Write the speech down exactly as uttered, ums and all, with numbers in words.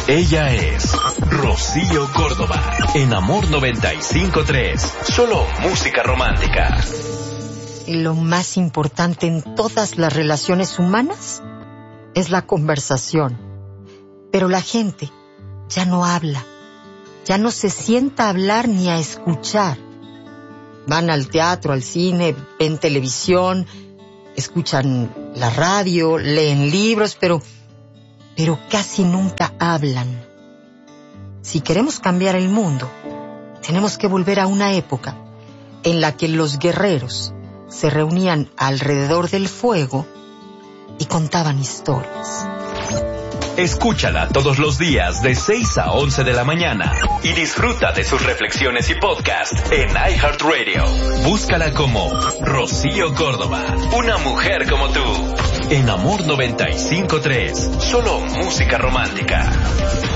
Ella es Rocío Córdoba, en Amor noventa y cinco punto tres. Solo música romántica. Lo más importante en todas las relaciones humanas es la conversación. Pero la gente ya no habla, ya no se sienta a hablar ni a escuchar. Van al teatro, al cine, ven televisión, escuchan la radio, leen libros, pero, pero casi nunca hablan. Si queremos cambiar el mundo, tenemos que volver a una época en la que los guerreros se reunían alrededor del fuego y contaban historias. Escúchala todos los días de seis a once de la mañana y disfruta de sus reflexiones y podcast en iHeartRadio. Búscala como Rocío Córdoba, una mujer como tú. En Amor noventa y cinco punto tres, solo música romántica.